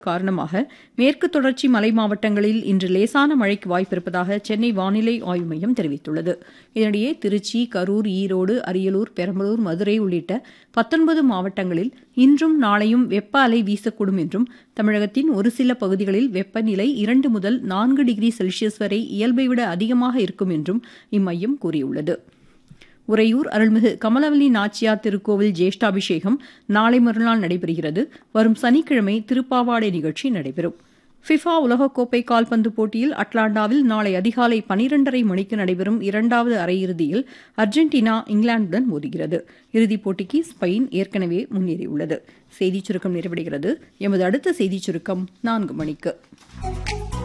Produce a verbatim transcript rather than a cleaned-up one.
காரணமாக மேற்கு தொடர்ச்சி மலை மாவட்டங்களில் இன்று லேசான மழைக்கு வாய்ப்பிருப்பதாக சென்னை வானிலை ஆய்வு மையம் தெரிவித்துள்ளது. இதனிடையே திருச்சி, கரூர், ஈரோடு, அரியலூர், பெரம்பலூர், மதுரை உள்ளிட்ட பத்தொன்பது மாவட்டங்களில் இன்றும் நாளையும் வெப்ப அலை வீசக்கூடும் என்றும், தமிழகத்தின் ஒரு சில பகுதிகளில் வெப்பநிலை இரண்டு முதல் நான்கு டிகிரி செல்சியஸ் வரை இயல்பை விட அதிகமாக இருக்கும் என்றும் இம்மையம் கூறியுள்ளது. உறையூர் அருள்மிகு கமலவல்லி நாச்சியார் திருக்கோவில் ஜேஷ்டாபிஷேகம் நாளை மறுநாள் நடைபெறுகிறது. வரும் சனிக்கிழமை திருப்பாவாடை நிகழ்ச்சி நடைபெறும். ஃபிஃபா உலகக்கோப்பை கால்பந்து போட்டியில் அட்லாண்டாவில் நாளை அதிகாலை பனிரெண்டரை மணிக்கு நடைபெறும் இரண்டாவது அரையிறுதியில் அர்ஜென்டினா இங்கிலாந்துடன் மோதுகிறது. இறுதிப் போட்டிக்கு ஸ்பெயின் ஏற்கனவே முன்னேறியுள்ளது. செய்திச் சுருக்கம் நிறைவடைகிறது. எமது அடுத்த செய்திச் சுருக்கம் நான்கு மணிக்கு.